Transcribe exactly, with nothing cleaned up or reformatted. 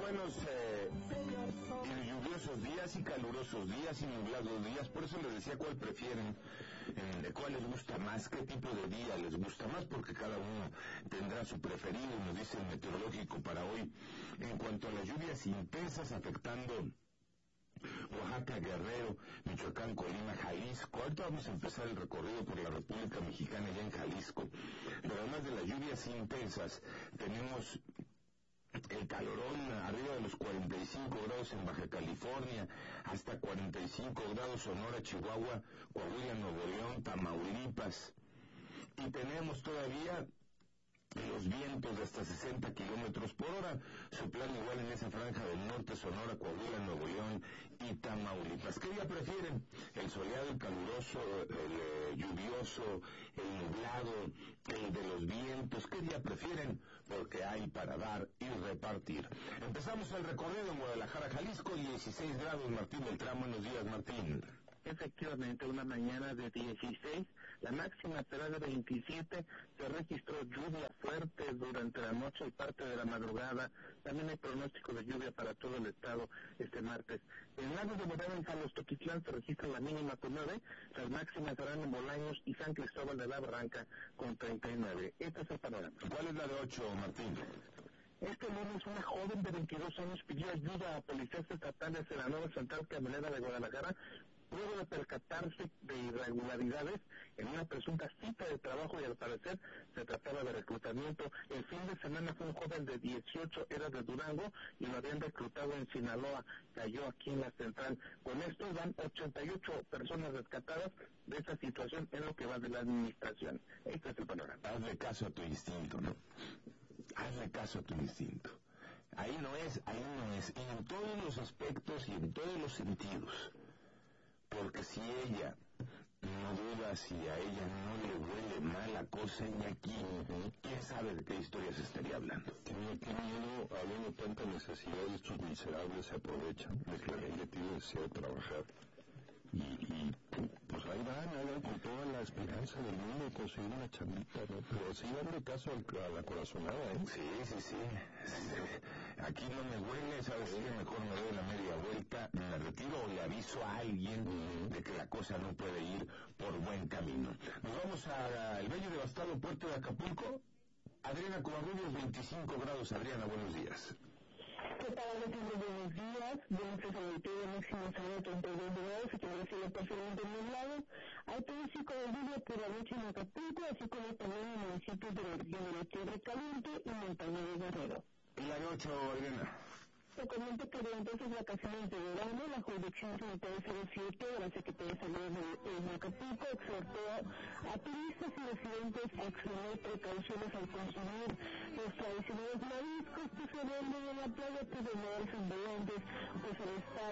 buenos eh, y lluviosos días y calurosos días y nublados días. Por eso les decía cuál prefieren, eh, cuál les gusta más, qué tipo de día les gusta más, porque cada uno tendrá su preferido, nos dice el meteorológico para hoy. En cuanto a las lluvias intensas afectando Oaxaca, Guerrero, Michoacán, Colima, Jalisco. Ahorita vamos a empezar el recorrido por la República Mexicana ya en Jalisco. Pero además de las lluvias intensas, tenemos el calorón arriba de los cuarenta y cinco grados en Baja California, hasta cuarenta y cinco grados Sonora, Chihuahua, Coahuila, Nuevo León, Tamaulipas. Y tenemos todavía los vientos de hasta sesenta kilómetros por hora, soplan igual en esa franja del norte, Sonora, Coahuila, Nuevo León y Tamaulipas. ¿Qué día prefieren? El soleado, el caluroso, el eh, lluvioso, el nublado, el de los vientos. ¿Qué día prefieren? Porque hay para dar y repartir. Empezamos el recorrido en Guadalajara, Jalisco, dieciséis grados. Martín Beltrán, buenos días, Martín. Efectivamente, una mañana de dieciséis, la máxima será de veintisiete, se registró lluvia fuerte durante la noche y parte de la madrugada. También hay pronóstico de lluvia para todo el estado este martes. En Lagos de Moreno, en Jalostoquitlán, se registra la mínima con nueve, las máximas serán en Bolaños y San Cristóbal de la Barranca con treinta y nueve. Este es el panorama. ¿Cuál es la de ocho, Martín? Este lunes, una joven de veintidós años pidió ayuda a policías estatales en la nueva central camionera de Guadalajara, luego de percatarse de irregularidades en una presunta cita de trabajo y al parecer se trataba de reclutamiento. El fin de semana fue un joven de dieciocho, era de Durango y lo habían reclutado en Sinaloa, cayó aquí en la central. Con esto van ochenta y ocho personas rescatadas de esta situación en lo que va de la administración. Este es el panorama. Hazle caso a tu instinto, ¿no? Hazle caso a tu instinto. Ahí no es, ahí no es, en todos los aspectos y en todos los sentidos. Porque si ella no duda, si a ella no le huele mal la cosa en aquí, uh-huh. ¿quién sabe de qué historia se estaría hablando? Qué, qué miedo, habiendo tanta necesidad, estos miserables se aprovechan de que la gente tiene deseo de trabajar. Y, y pues ahí van, ahí van con toda la esperanza del mundo de conseguir una chambita, ¿no? Pero sí darle caso al, a la corazonada, ¿eh? Sí, sí, sí, sí. Aquí no me huele, ¿sabes qué? Mejor me doy la media vuelta, me retiro o le aviso a alguien uh-huh. de que la cosa no puede ir por buen camino. Nos vamos al bello y devastado puerto de Acapulco. Adriana Covarrubias, veinticinco grados. Adriana, buenos días. ¿Qué tal? Buenos días. Vamos a salir de máximo sábado treinta y dos grados, y que va a ser parcialmente nublado. Hay pronóstico de lluvia por la noche en Acapulco, así como también en municipios de la región de la Tierra Caliente y Montaña de Guerrero. ¿Y la de ocho, Adriana? Te comento que durante estas vacaciones de verano, la Jurisdicción Sanitaria cero siete de la Secretaría de Salud de Acapulco exhortó a turistas y residentes a extremar precauciones al consumir los tradicionales mariscos que se venden en la playa, pues de moverse ambulantes, pues al estar